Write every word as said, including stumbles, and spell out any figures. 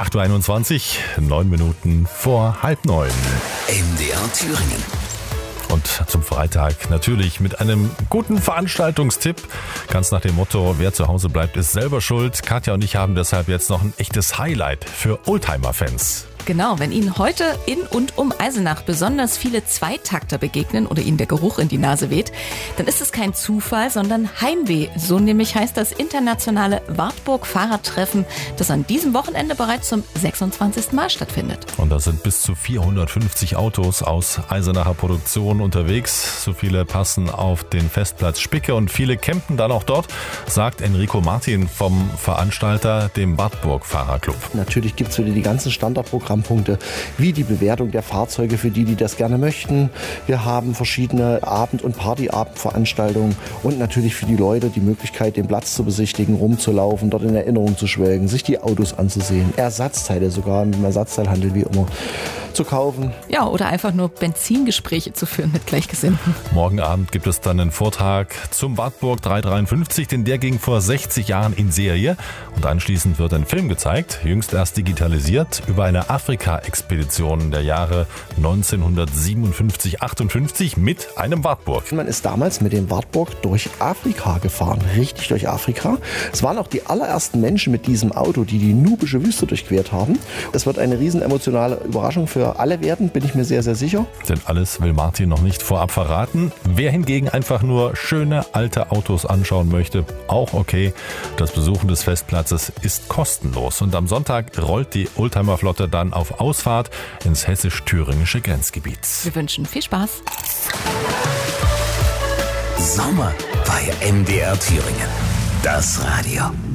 acht Uhr einundzwanzig, neun Minuten vor halb neun. M D R Thüringen. Und zum Freitag natürlich mit einem guten Veranstaltungstipp. Ganz nach dem Motto, wer zu Hause bleibt, ist selber schuld. Katja und ich haben deshalb jetzt noch ein echtes Highlight für Oldtimer-Fans. Genau, wenn Ihnen heute in und um Eisenach besonders viele Zweitakter begegnen oder Ihnen der Geruch in die Nase weht, dann ist es kein Zufall, sondern Heimweh. So nämlich heißt das internationale Wartburg-Fahrradtreffen, das an diesem Wochenende bereits zum sechsundzwanzigsten Mal stattfindet. Und da sind bis zu vierhundertfünfzig Autos aus Eisenacher Produktion unterwegs. So viele passen auf den Festplatz Spicke und viele campen dann auch dort, sagt Enrico Martin vom Veranstalter, dem Wartburg-Fahrerclub. Natürlich gibt es wieder die ganzen Standardprogramme. Punkte, wie die Bewertung der Fahrzeuge für die, die das gerne möchten. Wir haben verschiedene Abend- und Partyabendveranstaltungen und natürlich für die Leute die Möglichkeit, den Platz zu besichtigen, rumzulaufen, dort in Erinnerung zu schwelgen, sich die Autos anzusehen, Ersatzteile sogar im Ersatzteilhandel wie immer zu kaufen. Ja, oder einfach nur Benzingespräche zu führen mit Gleichgesinnten. Morgen Abend gibt es dann einen Vortrag zum Wartburg dreihundertdreiundfünfzig, denn der ging vor sechzig Jahren in Serie. Und anschließend wird ein Film gezeigt, jüngst erst digitalisiert, über eine Afrika-Expedition der Jahre neunzehnhundertsiebenundfünfzig achtundfünfzig mit einem Wartburg. Man ist damals mit dem Wartburg durch Afrika gefahren, richtig durch Afrika. Es waren auch die allerersten Menschen mit diesem Auto, die die nubische Wüste durchquert haben. Es wird eine riesen emotionale Überraschung für alle werden, bin ich mir sehr, sehr sicher. Denn alles will Martin noch nicht vorab verraten. Wer hingegen einfach nur schöne alte Autos anschauen möchte, auch okay. Das Besuchen des Festplatzes ist kostenlos. Und am Sonntag rollt die Oldtimer-Flotte dann auf Ausfahrt ins hessisch-thüringische Grenzgebiet. Wir wünschen viel Spaß. Sommer bei M D R Thüringen. Das Radio.